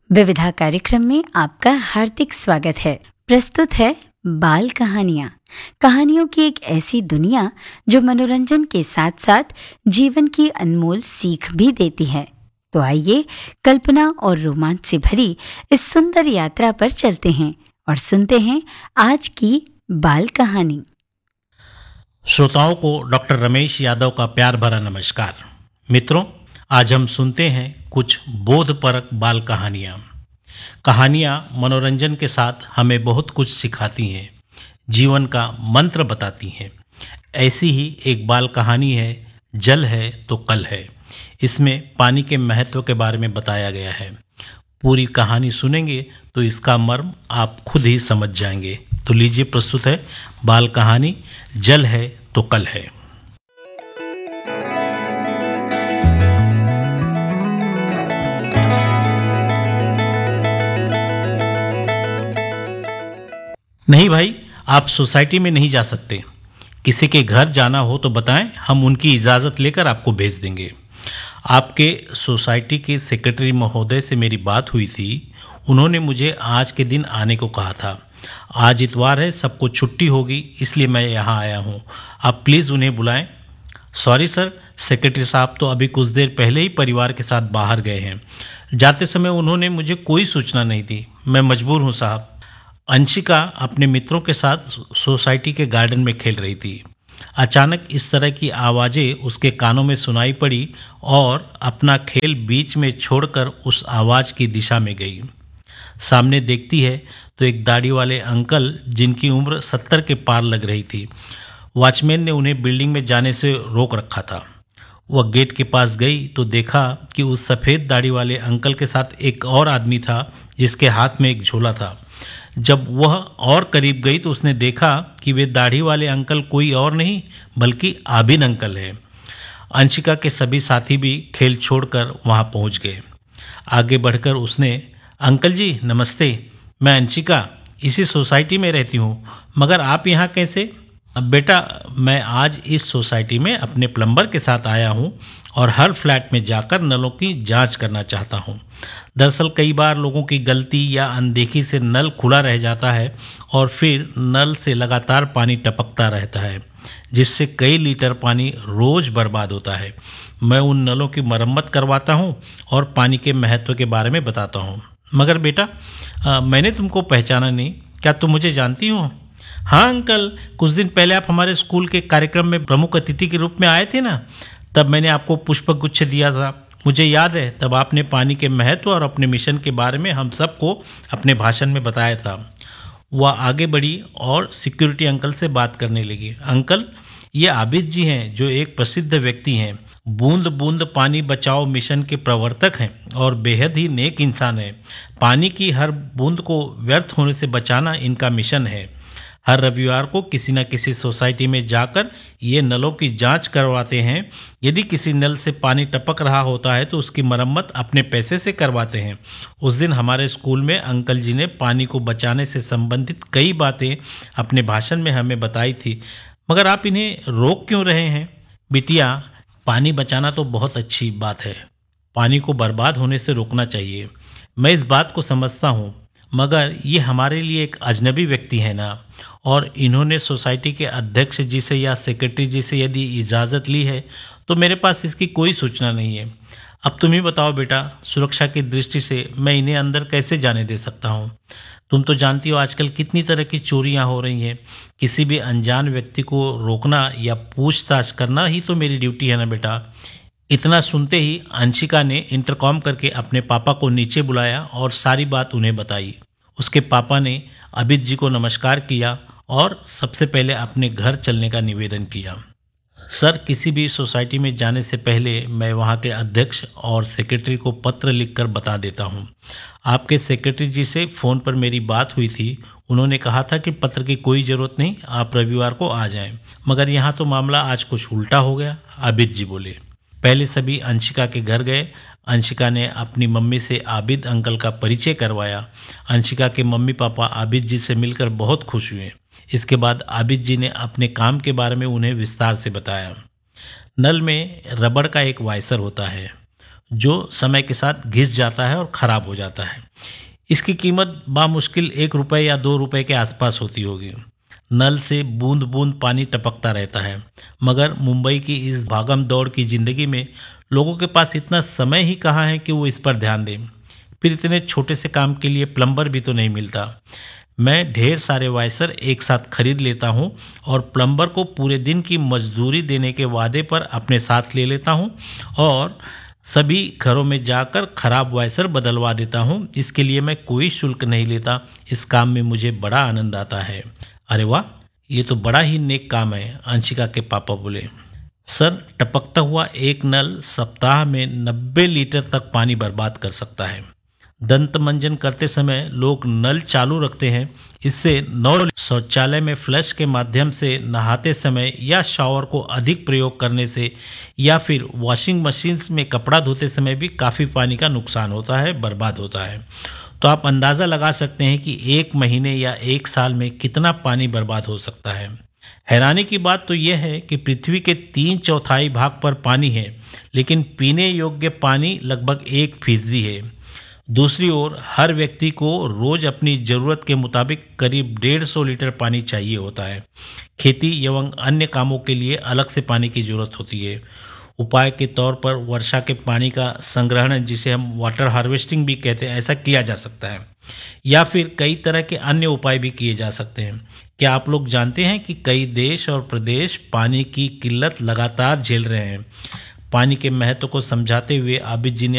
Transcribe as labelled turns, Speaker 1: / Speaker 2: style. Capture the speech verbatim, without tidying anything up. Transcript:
Speaker 1: विविधा कार्यक्रम में आपका हार्दिक स्वागत है। प्रस्तुत है बाल कहानियाँ। कहानियों की एक ऐसी दुनिया जो मनोरंजन के साथ साथ जीवन की अनमोल सीख भी देती है। तो आइए कल्पना और रोमांच से भरी इस सुंदर यात्रा पर चलते हैं और सुनते हैं आज की बाल कहानी।
Speaker 2: श्रोताओं को डॉक्टर रमेश यादव का प्यार भरा नमस्कार। मित्रों, आज हम सुनते हैं कुछ बोधपरक बाल कहानियाँ। कहानियाँ मनोरंजन के साथ हमें बहुत कुछ सिखाती हैं, जीवन का मंत्र बताती हैं। ऐसी ही एक बाल कहानी है, जल है तो कल है। इसमें पानी के महत्व के बारे में बताया गया है। पूरी कहानी सुनेंगे तो इसका मर्म आप खुद ही समझ जाएंगे। तो लीजिए, प्रस्तुत है बाल कहानी जल है तो कल है। नहीं भाई, आप सोसाइटी में नहीं जा सकते। किसी के घर जाना हो तो बताएं, हम उनकी इजाज़त लेकर आपको भेज देंगे। आपके सोसाइटी के सेक्रेटरी महोदय से मेरी बात हुई थी। उन्होंने मुझे आज के दिन आने को कहा था। आज इतवार है, सबको छुट्टी होगी, इसलिए मैं यहाँ आया हूँ। आप प्लीज़ उन्हें बुलाएं। सॉरी सर, सेक्रेटरी साहब तो अभी कुछ देर पहले ही परिवार के साथ बाहर गए हैं। जाते समय उन्होंने मुझे कोई सूचना नहीं दी। मैं मजबूर हूँ साहब। अंशिका अपने मित्रों के साथ सोसाइटी के गार्डन में खेल रही थी। अचानक इस तरह की आवाज़ें उसके कानों में सुनाई पड़ी और अपना खेल बीच में छोड़कर उस आवाज़ की दिशा में गई। सामने देखती है तो एक दाढ़ी वाले अंकल, जिनकी उम्र सत्तर के पार लग रही थी। वॉचमैन ने उन्हें बिल्डिंग में जाने से रोक रखा था। वह गेट के पास गई तो देखा कि उस सफ़ेद दाढ़ी वाले अंकल के साथ एक और आदमी था, जिसके हाथ में एक झोला था। जब वह और करीब गई तो उसने देखा कि वे दाढ़ी वाले अंकल कोई और नहीं बल्कि आबिद अंकल हैं। अंशिका के सभी साथी भी खेल छोड़कर वहां पहुंच गए। आगे बढ़कर उसने, अंकल जी नमस्ते, मैं अंशिका इसी सोसाइटी में रहती हूँ, मगर आप यहाँ कैसे? अब बेटा, मैं आज इस सोसाइटी में अपने प्लम्बर के साथ आया हूँ और हर फ्लैट में जाकर नलों की जांच करना चाहता हूँ। दरअसल कई बार लोगों की गलती या अनदेखी से नल खुला रह जाता है और फिर नल से लगातार पानी टपकता रहता है, जिससे कई लीटर पानी रोज़ बर्बाद होता है। मैं उन नलों की मरम्मत करवाता हूँ और पानी के महत्व के बारे में बताता हूँ। मगर बेटा, आ, मैंने तुमको पहचाना नहीं, क्या तुम मुझे जानती हो? हाँ अंकल, कुछ दिन पहले आप हमारे स्कूल के कार्यक्रम में प्रमुख अतिथि के रूप में आए थे ना, तब मैंने आपको पुष्प गुच्छ दिया था। मुझे याद है, तब आपने पानी के महत्व और अपने मिशन के बारे में हम सबको अपने भाषण में बताया था। वह आगे बढ़ी और सिक्योरिटी अंकल से बात करने लगी। अंकल, ये आबिद जी हैं, जो एक प्रसिद्ध व्यक्ति हैं। बूंद बूंद पानी बचाओ मिशन के प्रवर्तक हैं और बेहद ही नेक इंसान हैं। पानी की हर बूंद को व्यर्थ होने से बचाना इनका मिशन है। हर रविवार को किसी न किसी सोसाइटी में जाकर ये नलों की जांच करवाते हैं। यदि किसी नल से पानी टपक रहा होता है तो उसकी मरम्मत अपने पैसे से करवाते हैं। उस दिन हमारे स्कूल में अंकल जी ने पानी को बचाने से संबंधित कई बातें अपने भाषण में हमें बताई थी, मगर आप इन्हें रोक क्यों रहे हैं? बिटिया, पानी बचाना तो बहुत अच्छी बात है। पानी को बर्बाद होने से रोकना चाहिए। मैं इस बात को समझता हूँ, मगर ये हमारे लिए एक अजनबी व्यक्ति है ना, और इन्होंने सोसाइटी के अध्यक्ष जी से या सेक्रेटरी जी से यदि इजाज़त ली है तो मेरे पास इसकी कोई सूचना नहीं है। अब तुम ही बताओ बेटा, सुरक्षा की दृष्टि से मैं इन्हें अंदर कैसे जाने दे सकता हूँ? तुम तो जानती हो आजकल कितनी तरह की चोरियाँ हो रही हैं। किसी भी अनजान व्यक्ति को रोकना या पूछताछ करना ही तो मेरी ड्यूटी है ना बेटा। इतना सुनते ही अंशिका ने इंटरकॉम करके अपने पापा को नीचे बुलाया और सारी बात उन्हें बताई। उसके पापा ने आबिद जी को नमस्कार किया और सबसे पहले अपने घर चलने का निवेदन किया। सर, किसी भी सोसाइटी में जाने से पहले मैं वहाँ के अध्यक्ष और सेक्रेटरी को पत्र लिखकर बता देता हूँ। आपके सेक्रेटरी जी से फ़ोन पर मेरी बात हुई थी। उन्होंने कहा था कि पत्र की कोई ज़रूरत नहीं, आप रविवार को आ जाएं। मगर यहाँ तो मामला आज कुछ उल्टा हो गया, आबिद जी बोले। पहले सभी अंशिका के घर गए। अंशिका ने अपनी मम्मी से आबिद अंकल का परिचय करवाया। अंशिका के मम्मी पापा आबिद जी से मिलकर बहुत खुश हुए। इसके बाद आबिद जी ने अपने काम के बारे में उन्हें विस्तार से बताया। नल में रबड़ का एक वाइसर होता है जो समय के साथ घिस जाता है और ख़राब हो जाता है। इसकी कीमत बामुश्किल एक रुपये या दो रुपये के आसपास होती होगी। नल से बूंद बूंद पानी टपकता रहता है, मगर मुंबई की इस भागम दौड़ की ज़िंदगी में लोगों के पास इतना समय ही कहाँ है कि वो इस पर ध्यान दें। फिर इतने छोटे से काम के लिए प्लम्बर भी तो नहीं मिलता। मैं ढेर सारे वाइसर एक साथ खरीद लेता हूँ और प्लम्बर को पूरे दिन की मजदूरी देने के वादे पर अपने साथ ले लेता हूँ और सभी घरों में जाकर खराब वाइसर बदलवा देता हूँ। इसके लिए मैं कोई शुल्क नहीं लेता। इस काम में मुझे बड़ा आनंद आता है। अरे वाह, ये तो बड़ा ही नेक काम है, अंशिका के पापा बोले। सर, टपकता हुआ एक नल सप्ताह में नब्बे लीटर तक पानी बर्बाद कर सकता है। दंत मंजन करते समय लोग नल चालू रखते हैं। इससे नौ शौचालय में फ्लश के माध्यम से नहाते समय या शावर को अधिक प्रयोग करने से या फिर वॉशिंग मशीन्स में कपड़ा धोते समय भी काफ़ी पानी का नुकसान होता है, बर्बाद होता है। तो आप अंदाज़ा लगा सकते हैं कि एक महीने या एक साल में कितना पानी बर्बाद हो सकता है। हैरानी की बात तो यह है कि पृथ्वी के तीन चौथाई भाग पर पानी है, लेकिन पीने योग्य पानी लगभग एक फीसदी है। दूसरी ओर हर व्यक्ति को रोज अपनी ज़रूरत के मुताबिक करीब डेढ़ सौ लीटर पानी चाहिए होता है। खेती एवं अन्य कामों के लिए अलग से पानी की ज़रूरत होती है। उपाय के तौर पर वर्षा के पानी का संग्रहण, जिसे हम वाटर हार्वेस्टिंग भी कहते हैं, ऐसा किया जा सकता है, या फिर कई तरह के अन्य उपाय भी किए जा सकते हैं। क्या आप लोग जानते हैं कि कई देश और प्रदेश पानी की किल्लत लगातार झेल रहे हैं? पानी के महत्व को समझाते हुए आबिद जी ने